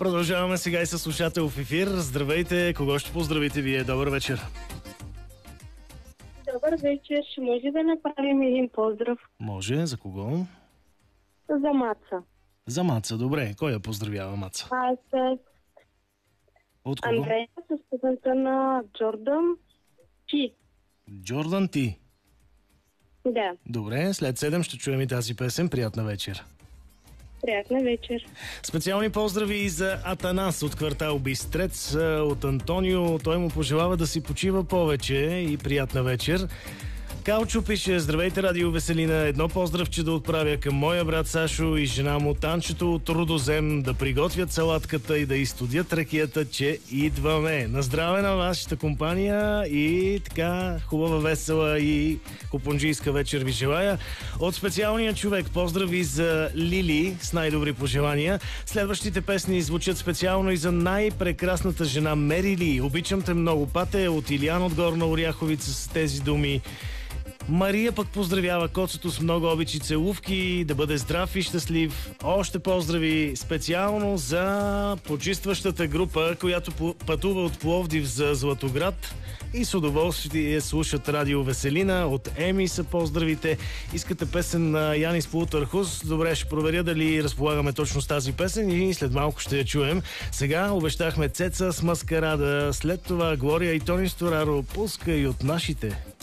Продължаваме сега и със слушател в ефир. Здравейте, кого ще поздравите вие? Добър вечер. Добър вечер. Ще може да направим един поздрав Може, за кого? за Маца. За Маца, добре. Кой я поздравява, Маца? Аз От кого? Андрея с песента на Джордан Ти. Джордан Ти. Да, Добре, след 7 ще чуем и тази песен. Приятна вечер. приятна вечер. Специални поздрави и за Атанас от квартал Бистрец, от Антонио. Той му пожелава да си почива повече и приятна вечер. Калчо пише: здравейте, Радио Веселина. Едно поздравче да отправя към моя брат Сашо и жена му Танчето от Рудозем да приготвят салатката и да изстудят ракията, че идваме. На здраве на вашата компания и така хубава, весела и купунджийска вечер ви желая. От специалния човек поздрави за Лили с най-добри пожелания. Следващите песни звучат специално и за най-прекрасната жена Мерили. Обичам те много, Пате, от Илиян от Горна Оряховица с тези думи. Мария пък поздравява коцето с много обичи, целувки, да бъде здрав и щастлив. Още поздрави специално за почистващата група, която пътува от Пловдив за Златоград и с удоволствие слушат Радио Веселина. От Еми са поздравите. Искате песен на Янис Полутърхус? Добре, ще проверя дали разполагаме точно с тази песен и след малко ще я чуем. Сега обещахме Цеца с Маскарада, след това Глория и Тони Стораро. Пускай от нашите.